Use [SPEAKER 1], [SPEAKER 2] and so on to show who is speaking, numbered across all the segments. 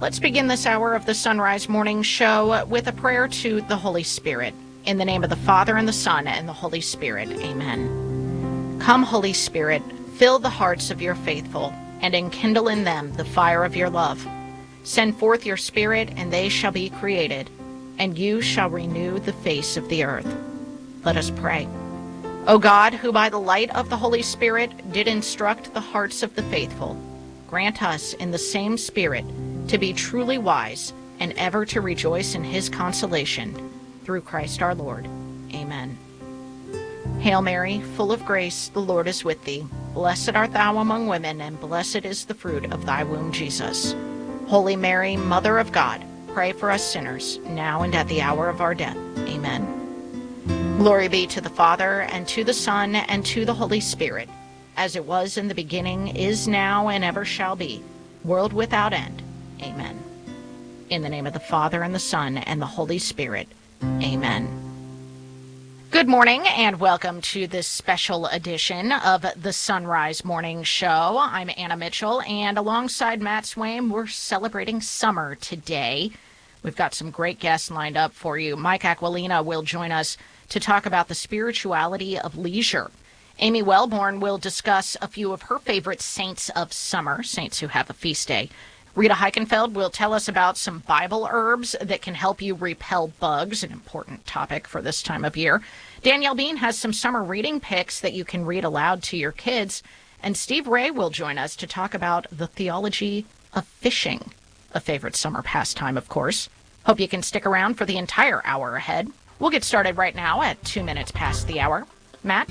[SPEAKER 1] Let's begin this hour of the Sunrise Morning Show with a prayer to the Holy Spirit. In the name of the Father, and the Son, and the Holy Spirit. Amen. Come, Holy Spirit, fill the hearts of your faithful, and enkindle in them the fire of your love. Send forth your Spirit, and they shall be created, and you shall renew the face of the earth. Let us pray. O God, who by the light of the Holy Spirit did instruct the hearts of the faithful, grant us in the same Spirit to be truly wise and ever to rejoice in his consolation. Through Christ our Lord. Amen. Hail Mary, full of grace, the Lord is with thee. Blessed art thou among women, and blessed is the fruit of thy womb, Jesus. Holy Mary, Mother of God, pray for us sinners, now and at the hour of our death. Amen. Glory be to the Father, and to the Son, and to the Holy Spirit, as it was in the beginning, is now, and ever shall be, world without end. Amen. In the name of the Father, and the Son, and the Holy Spirit. Amen. Good morning and welcome to this special edition of the Sunrise Morning Show. I'm Anna Mitchell, and alongside Matt Swaim, we're celebrating summer today. We've got some great guests lined up for you. Mike Aquilina will join us to talk about the spirituality of leisure. Amy Wellborn will discuss a few of her favorite saints of summer, saints who have a feast day. Rita Heichenfeld will tell us about some Bible herbs that can help you repel bugs, an important topic for this time of year. Danielle Bean has some summer reading picks that you can read aloud to your kids. And Steve Ray will join us to talk about the theology of fishing, a favorite summer pastime, of course. Hope you can stick around for the entire hour ahead. We'll get started right now at 2 minutes past the hour. Matt?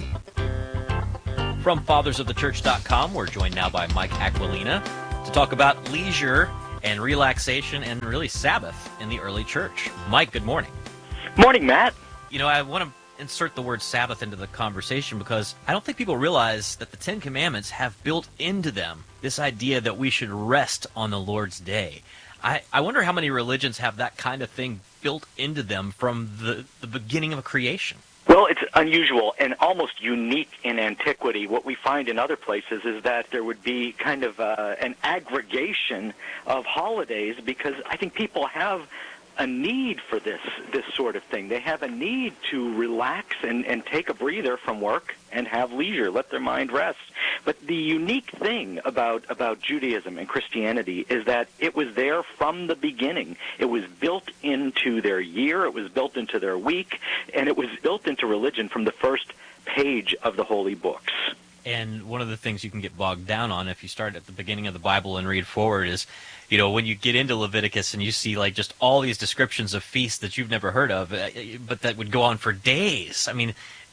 [SPEAKER 2] From fathersofthechurch.com, we're joined now by Mike Aquilina to talk about leisure and relaxation and really Sabbath in the early church. Mike, good morning.
[SPEAKER 3] Morning, Matt.
[SPEAKER 2] You know, I want to insert the word Sabbath into the conversation because I don't think people realize that the Ten Commandments have built into them this idea that we should rest on the Lord's day. I wonder how many religions have that kind of thing built into them from the beginning of creation.
[SPEAKER 3] Well, it's unusual and almost unique in antiquity. What we find in other places is that there would be kind of an aggregation of holidays because I think people have a need for this sort of thing. They have a need to relax and take a breather from work and have leisure, let their mind rest. But the unique thing about Judaism and Christianity is that it was there from the beginning. It was built into their year, it was built into their week, and it was built into religion from the first page of the holy books.
[SPEAKER 2] And one of the things you can get bogged down on if you start at the beginning of the Bible and read forward is, you know, when you get into Leviticus and you see like just all these descriptions of feasts that you've never heard of, but that would go on for days. I mean,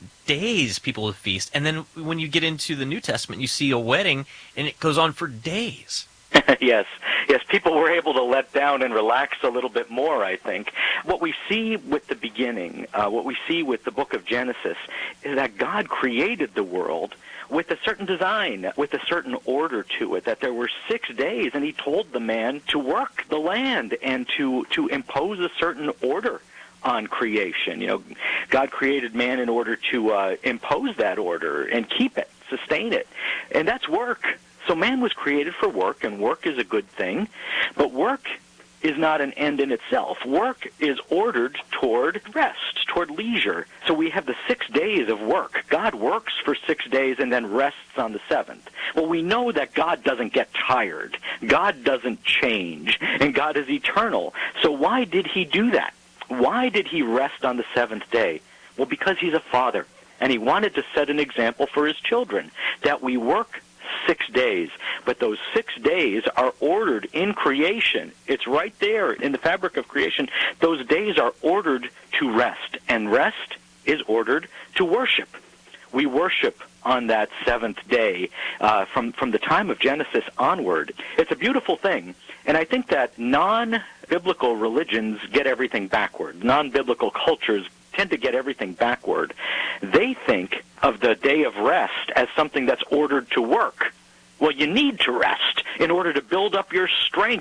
[SPEAKER 2] days people would feast. And then when you get into the New Testament, you see a wedding and it goes on for days.
[SPEAKER 3] Yes, people were able to let down and relax a little bit more, I think. What we see with the beginning, what we see with the book of Genesis, is that God created the world with a certain design, with a certain order to it, that there were 6 days, and he told the man to work the land and to impose a certain order on creation. You know, God created man in order to impose that order and keep it, sustain it, and that's work. So man was created for work, and work is a good thing, but work is not an end in itself. Work is ordered toward rest, toward leisure. So we have the 6 days of work. God works for 6 days and then rests on the seventh. Well, we know that God doesn't get tired. God doesn't change, and God is eternal. So why did he do that? Why did he rest on the seventh day? Well, because he's a father, and he wanted to set an example for his children, that we work 6 days, but those 6 days are ordered in creation. It's right there in the fabric of creation. Those days are ordered to rest, and rest is ordered to worship. We worship on that seventh day from the time of Genesis onward. It's a beautiful thing, and I think that non-biblical religions get everything backward. Non-biblical cultures tend to get everything backward. They think of the day of rest as something that's ordered to work. Well, you need to rest in order to build up your strength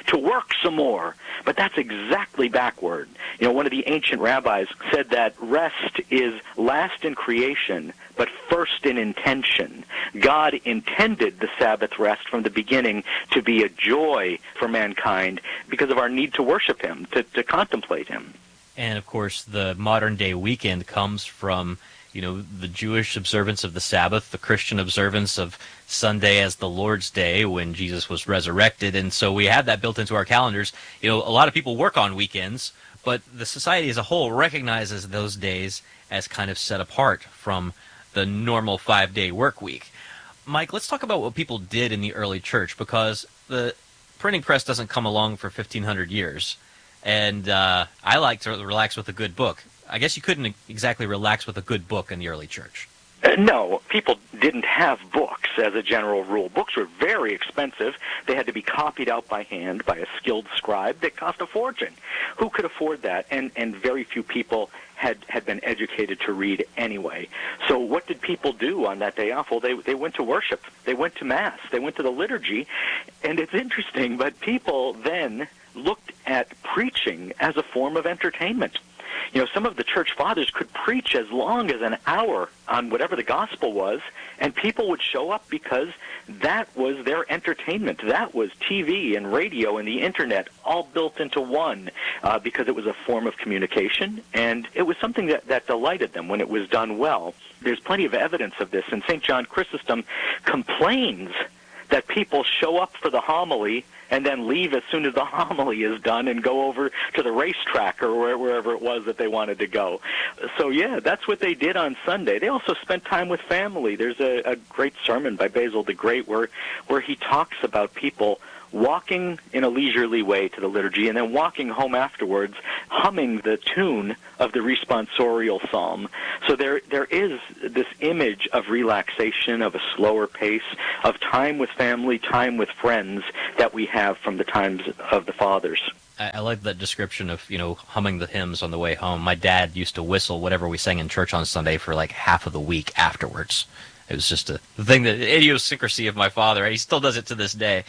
[SPEAKER 3] to work some more. But that's exactly backward. One of the ancient rabbis said that rest is last in creation, but first in intention. God intended the Sabbath rest from the beginning to be a joy for mankind because of our need to worship him, to contemplate him.
[SPEAKER 2] And, of course, the modern-day weekend comes from, the Jewish observance of the Sabbath, the Christian observance of Sunday as the Lord's Day when Jesus was resurrected. And so we have that built into our calendars. A lot of people work on weekends, but the society as a whole recognizes those days as kind of set apart from the normal 5-day work week. Mike, let's talk about what people did in the early church, because the printing press doesn't come along for 1,500 years. And I like to relax with a good book. I guess you couldn't exactly relax with a good book in the early church.
[SPEAKER 3] No, people didn't have books as a general rule. Books were very expensive. They had to be copied out by hand by a skilled scribe. They cost a fortune. Who could afford that? And very few people had been educated to read anyway. So what did people do on that day off? Well, they went to worship. They went to Mass. They went to the liturgy. And it's interesting, but people then looked at preaching as a form of entertainment. Some of the church fathers could preach as long as an hour on whatever the gospel was, and people would show up because that was their entertainment. That was TV and radio and the internet all built into one, because it was a form of communication, and it was something that delighted them when it was done well. There's plenty of evidence of this, and St. John Chrysostom complains that people show up for the homily and then leave as soon as the homily is done and go over to the racetrack or wherever it was that they wanted to go. So, yeah, that's what they did on Sunday. They also spent time with family. There's a great sermon by Basil the Great where he talks about people walking in a leisurely way to the liturgy and then walking home afterwards humming the tune of the responsorial psalm. So there is this image of relaxation, of a slower pace, of time with family, time with friends that we have from the times of the fathers.
[SPEAKER 2] I like that description of, humming the hymns on the way home. My dad used to whistle whatever we sang in church on Sunday for like half of the week afterwards. It was just a thing, the idiosyncrasy of my father. He still does it to this day.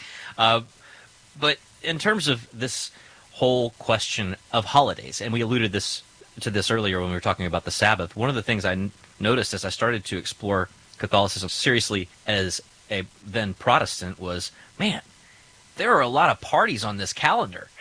[SPEAKER 2] But in terms of this whole question of holidays, and we alluded to this earlier when we were talking about the Sabbath, one of the things I noticed as I started to explore Catholicism seriously as a then Protestant was, man, there are a lot of parties on this calendar.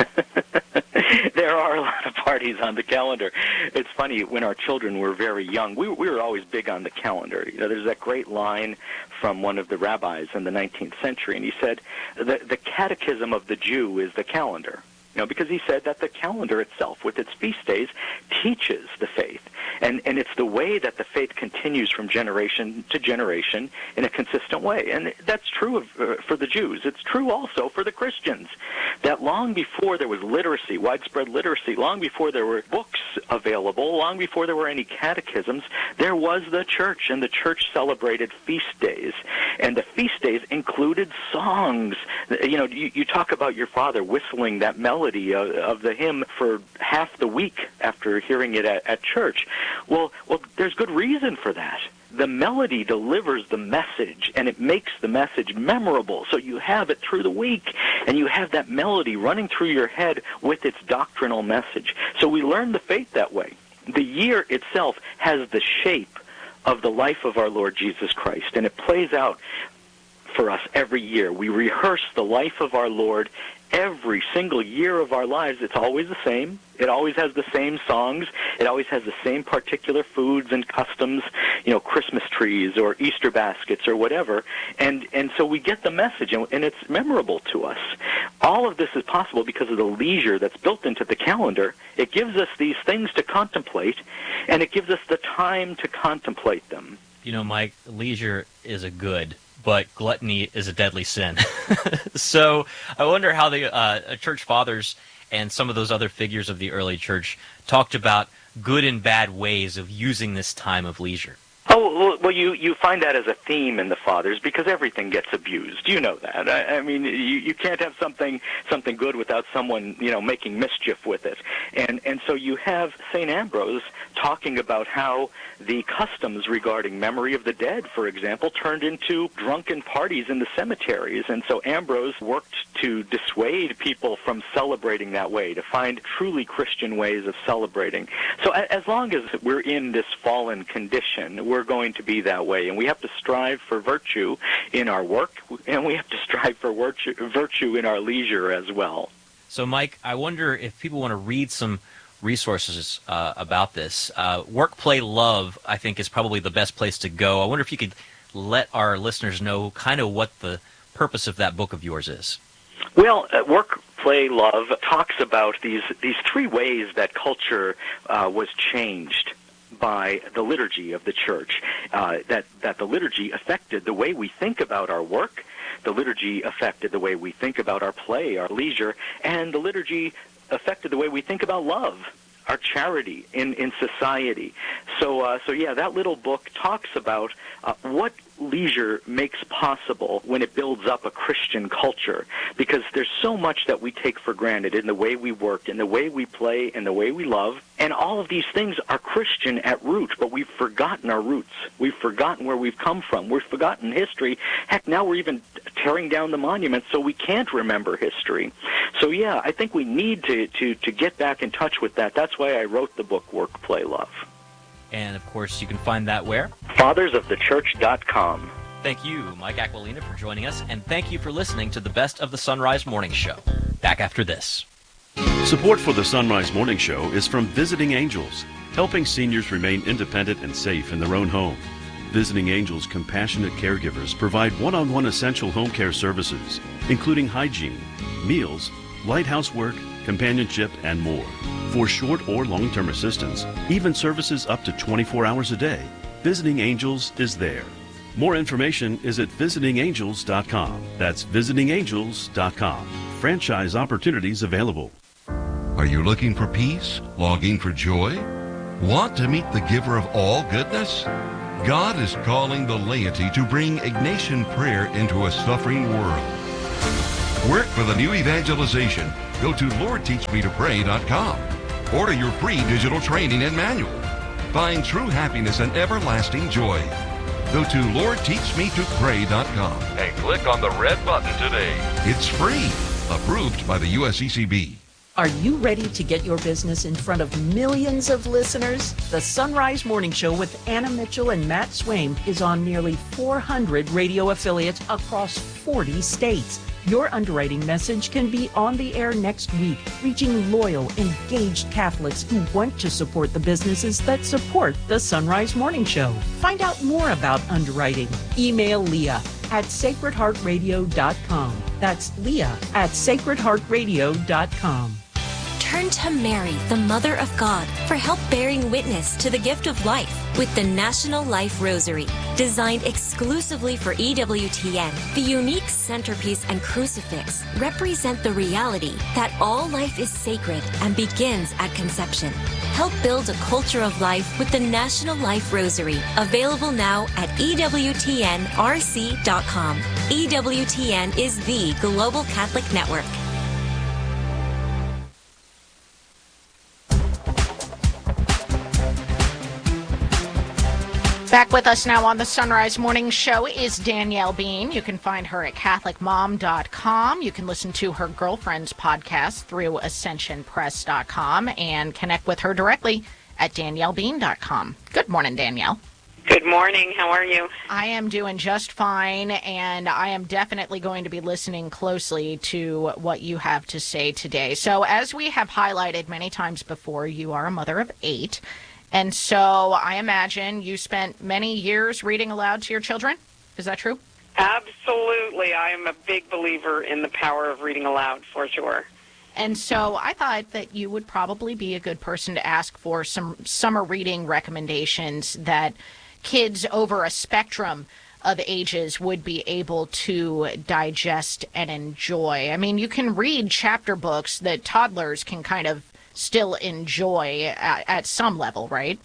[SPEAKER 3] There are a lot of parties on the calendar. It's funny, when our children were very young, we were always big on the calendar. There's that great line from one of the rabbis in the 19th century, and he said, the catechism of the Jew is the calendar. Because he said that the calendar itself, with its feast days, teaches the faith. And it's the way that the faith continues from generation to generation in a consistent way. And that's true for the Jews. It's true also for the Christians. That long before there was literacy, widespread literacy, long before there were books available, long before there were any catechisms, there was the church, and the church celebrated feast days. And the feast days included songs. You talk about your father whistling that melody of the hymn for half the week after hearing it at church. Well, there's good reason for that. The melody delivers the message, and it makes the message memorable. So you have it through the week, and you have that melody running through your head with its doctrinal message. So we learn the faith that way. The year itself has the shape of the life of our Lord Jesus Christ, and it plays out for us every year. We rehearse the life of our Lord every single year of our lives. It's always the same. It always has the same songs. It always has the same particular foods and customs, Christmas trees or Easter baskets or whatever. And so we get the message, and it's memorable to us. All of this is possible because of the leisure that's built into the calendar. It gives us these things to contemplate, and it gives us the time to contemplate them.
[SPEAKER 2] Mike, leisure is a good, but gluttony is a deadly sin. So I wonder how the church fathers and some of those other figures of the early church talked about good and bad ways of using this time of leisure.
[SPEAKER 3] Oh, well, you find that as a theme in the Fathers because everything gets abused. You know that. I mean, you can't have something good without someone, making mischief with it. And so you have St. Ambrose talking about how the customs regarding memory of the dead, for example, turned into drunken parties in the cemeteries. And so Ambrose worked to dissuade people from celebrating that way, to find truly Christian ways of celebrating. So as long as we're in this fallen condition, we're going to be that way. And we have to strive for virtue in our work, and we have to strive for virtue in our leisure as well.
[SPEAKER 2] So, Mike, I wonder if people want to read some resources about this. Work, Play, Love, I think, is probably the best place to go. I wonder if you could let our listeners know kind of what the purpose of that book of yours is.
[SPEAKER 3] Well, Work, Play, Love talks about these three ways that culture was changed by the liturgy of the church, that the liturgy affected the way we think about our work, the liturgy affected the way we think about our play, our leisure, and the liturgy affected the way we think about love, our charity in society. So yeah, that little book talks about what leisure makes possible when it builds up a Christian culture, because there's so much that we take for granted in the way we work, in the way we play, in the way we love, and all of these things are Christian at root, but we've forgotten our roots. We've forgotten where we've come from. We've forgotten history. Heck, now we're even tearing down the monuments so we can't remember history. So yeah, I think we need to get back in touch with that. That's why I wrote the book Work, Play, Love.
[SPEAKER 2] And, of course, you can find that where?
[SPEAKER 3] FathersOfTheChurch.com.
[SPEAKER 2] Thank you, Mike Aquilina, for joining us, and thank you for listening to the Best of the Sunrise Morning Show. Back after this.
[SPEAKER 4] Support for the Sunrise Morning Show is from Visiting Angels, helping seniors remain independent and safe in their own home. Visiting Angels compassionate caregivers provide one-on-one essential home care services, including hygiene, meals, light housework, companionship, and more. For short or long-term assistance, even services up to 24 hours a day, Visiting Angels is there. More information is at visitingangels.com. That's visitingangels.com. Franchise opportunities available.
[SPEAKER 5] Are you looking for peace? Longing for joy? Want to meet the giver of all goodness? God is calling the laity to bring Ignatian prayer into a suffering world. Work for the new evangelization. Go to LordTeachMeToPray.com. Order your free digital training and manual. Find true happiness and everlasting joy. Go to LordTeachMeToPray.com and click on the red button today. It's free. Approved by the USCCB.
[SPEAKER 6] Are you ready to get your business in front of millions of listeners? The Sunrise Morning Show with Anna Mitchell and Matt Swaim is on nearly 400 radio affiliates across 40 states. Your underwriting message can be on the air next week, reaching loyal, engaged Catholics who want to support the businesses that support the Sunrise Morning Show. Find out more about underwriting. Email Leah at sacredheartradio.com. That's Leah at sacredheartradio.com.
[SPEAKER 7] Turn to Mary, the Mother of God, for help bearing witness to the gift of life with the National Life Rosary. Designed exclusively for EWTN, the unique centerpiece and crucifix represent the reality that all life is sacred and begins at conception. Help build a culture of life with the National Life Rosary, available now at EWTNRC.com. EWTN is the Global Catholic Network.
[SPEAKER 1] Back with us now on the Sunrise Morning Show is Danielle Bean. You can find her at CatholicMom.com. You can listen to her Girlfriends podcast through AscensionPress.com and connect with her directly at DanielleBean.com. Good morning, Danielle.
[SPEAKER 8] Good morning. How are you?
[SPEAKER 1] I am doing just fine, and I am definitely going to be listening closely to what you have to say today. So as we have highlighted many times before, you are a mother of 8. And so I imagine you spent many years reading aloud to your children. Is that true?
[SPEAKER 8] Absolutely. I am a big believer in the power of reading aloud, for sure.
[SPEAKER 1] And so I thought that you would probably be a good person to ask for some summer reading recommendations that kids over a spectrum of ages would be able to digest and enjoy. I mean, you can read chapter books that toddlers can kind of still enjoy at some level, right?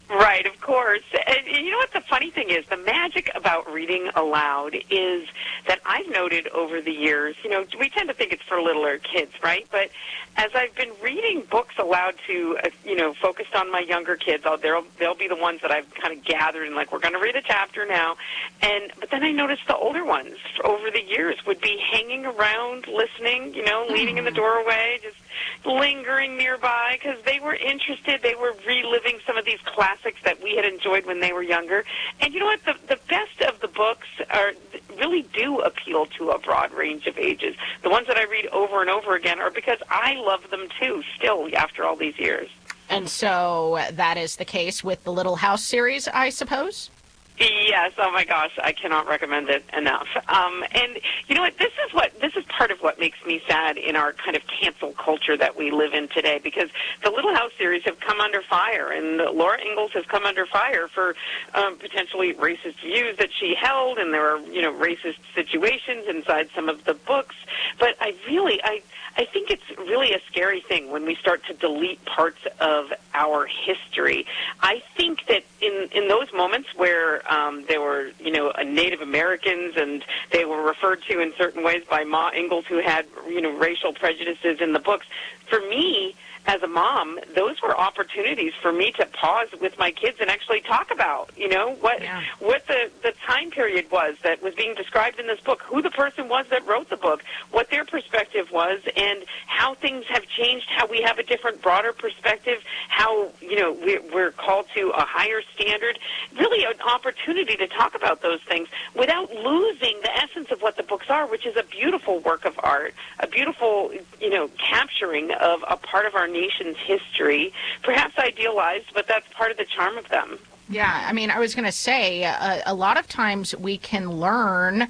[SPEAKER 8] Right, of course. And you know what the funny thing is? The magic about reading aloud is that I've noted over the years, we tend to think it's for littler kids, right? But as I've been reading books aloud to, focused on my younger kids, they'll be the ones that I've kind of gathered and we're going to read a chapter now. But then I noticed the older ones over the years would be hanging around, listening, leaning in the doorway, just lingering nearby because they were interested. They were reliving some of these classics that we had enjoyed when they were younger. And you know what? The best of the books really do appeal to a broad range of ages. The ones that I read over and over again are because I love them too, still, after all these years.
[SPEAKER 1] And so that is the case with the Little House series, I suppose?
[SPEAKER 8] Yes. Oh my gosh, I cannot recommend it enough. And you know what? This is part of what makes me sad in our kind of cancel culture that we live in today, because the Little House series have come under fire, and Laura Ingalls has come under fire for potentially racist views that she held, and there are racist situations inside some of the books. But I think it's really a scary thing when we start to delete parts of our history. I think that in those moments where there were, Native Americans and they were referred to in certain ways by Ma Ingalls, who had, racial prejudices in the books, for me, as a mom, those were opportunities for me to pause with my kids and actually talk about, what the time period was that was being described in this book, who the person was that wrote the book, what their perspective was, and how things have changed, how we have a different, broader perspective, how, we're called to a higher standard. Really an opportunity to talk about those things without losing the essence of what the books are, which is a beautiful work of art, a beautiful, capturing of a part of our nation's history, perhaps idealized, but that's part of the charm of them.
[SPEAKER 1] Yeah, I was going to say, a lot of times we can learn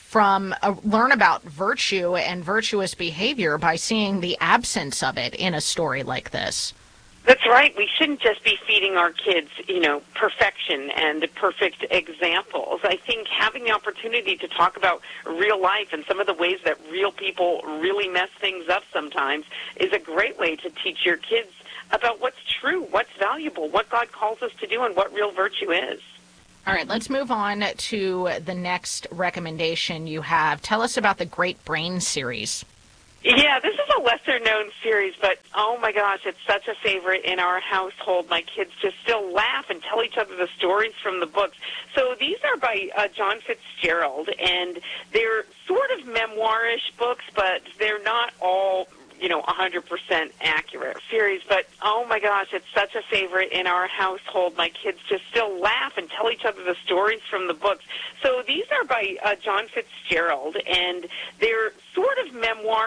[SPEAKER 1] about virtue and virtuous behavior by seeing the absence of it in a story like this.
[SPEAKER 8] That's right. We shouldn't just be feeding our kids, perfection and perfect examples. I think having the opportunity to talk about real life and some of the ways that real people really mess things up sometimes is a great way to teach your kids about what's true, what's valuable, what God calls us to do, and what real virtue is.
[SPEAKER 1] All right, let's move on to the next recommendation you have. Tell us about the Great Brain series.
[SPEAKER 8] Yeah, this is a lesser-known series, but oh my gosh, it's such a favorite in our household. My kids just still laugh and tell each other the stories from the books. So these are by John Fitzgerald, and they're sort of memoirish books, but they're not all 100% accurate series, but oh my gosh, it's such a favorite in our household. My kids just still laugh and tell each other the stories from the books. So these are by John Fitzgerald, and they're sort of memoir